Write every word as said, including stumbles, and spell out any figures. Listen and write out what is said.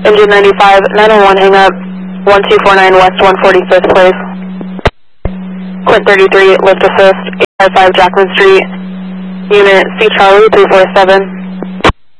Engine ninety-five, nine oh one hang up, one two four nine West one forty-fifth place. Quint thirty-three, lift assist, eight five five Jackman Street. Unit C Charlie three four seven.